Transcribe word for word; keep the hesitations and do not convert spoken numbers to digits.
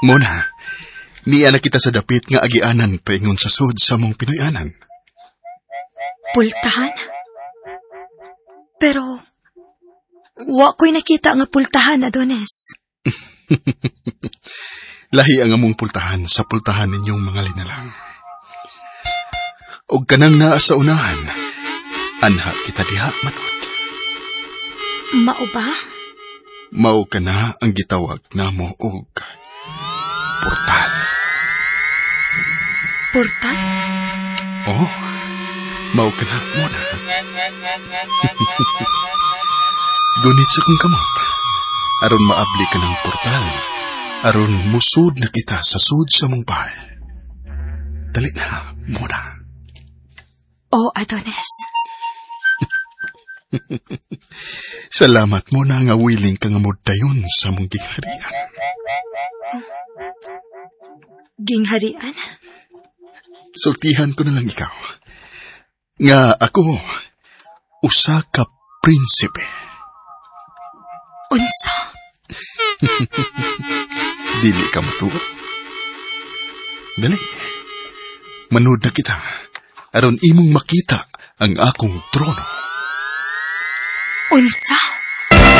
Muna, niya na kita sa dapit nga agianan paingon sa sud sa mong Pinoyanan. Pultahan? Pero, wa ko'y nakita nga pultahan, Adonis. Lahi ang among pultahan sa pultahan ninyong mga linalang. Og kanang naa sa unahan, anha kita diha manod. Mao ba? Mao ka na ang gitawag namo og portal. Portal? Oh, mao ka na muna. Gunit sa kong kamot, aron maabli ka ng portal, aron musud na kita sa sud sa mong bahay. Dali na muna. Oh, Adonis. Salamat mo na nga willing ka nga modayon sa mong gingharian. Gingharian? Sultihan ko na lang ikaw. Nga ako, usa ka prinsipe. Unsa? Dili ka matuo. Dali, manood na kita, aron imong makita ang akong trono. Unsa?